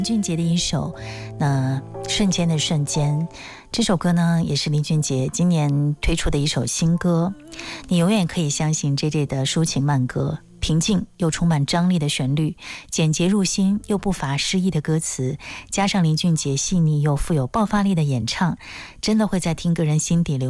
林俊杰的一首瞬间的瞬间，这首歌呢也是林俊杰今年推出的一首新歌。你永远可以相信 JJ 的抒情慢歌，平静又充满张力的旋律，简洁入心又不乏诗意的歌词，加上林俊杰细腻又富有爆发力的演唱，真的会在听歌人心底留